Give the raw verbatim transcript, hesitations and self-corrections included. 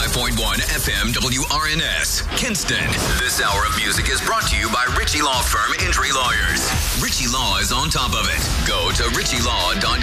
five point one F M W R N S, Kinston. This hour of music is brought to you by Ritchie Law Firm Injury Lawyers. Ritchie Law is on top of it. Go to ritchie law dot com.